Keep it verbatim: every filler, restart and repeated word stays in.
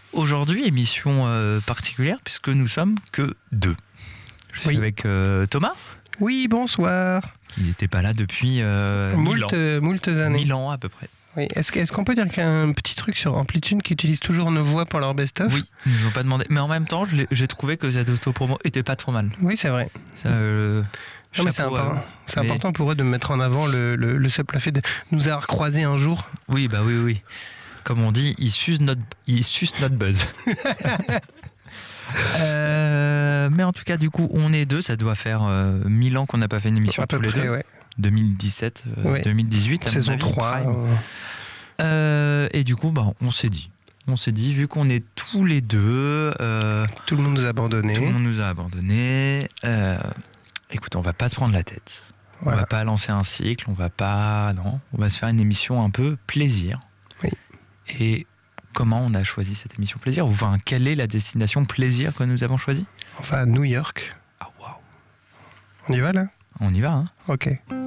Aujourd'hui, émission euh, particulière puisque nous sommes que deux. Je suis Oui. avec euh, Thomas, Oui, bonsoir. qui n'était pas là depuis euh, mille Moult, ans. euh, moult années. Mille ans à peu près. Oui. Est-ce, que- est-ce qu'on peut dire qu'il y a un petit truc sur Amplitude qui utilise toujours nos voix pour leur best-of? Oui, ils nous ont pas demandé. Mais en même temps, je l'ai- j'ai trouvé que cette auto-promo était pas trop mal. Oui, c'est vrai. Ça, euh, Non, mais c'est, chapeau à important, eux. c'est Mais- important pour eux de mettre en avant le, le, le simple fait de nous avoir croisés un jour. Oui, bah oui, oui. Comme on dit, ils sucent notre, ils sucent notre buzz. Euh, mais en tout cas, du coup, on est deux. Ça doit faire euh, mille ans qu'on n'a pas fait une émission À peu tous les près, deux. ouais. deux mille dix-sept, euh, Ouais. deux mille dix-huit. à mon Saison avis, trois. prime. euh, Euh, et du coup, bah, on s'est dit. On s'est dit, vu qu'on est tous les deux, euh, Tout le monde nous a abandonnés. tout le monde nous a abandonnés. Euh, écoute, on va pas se prendre la tête. On Voilà. va pas lancer un cycle. On va pas. Non, on va se faire une émission un peu plaisir. Oui. Et comment on a choisi cette émission plaisir? Enfin, quelle est la destination plaisir que nous avons choisie? Enfin, à New York. Ah waouh. On y va là? On y va, hein? Ok.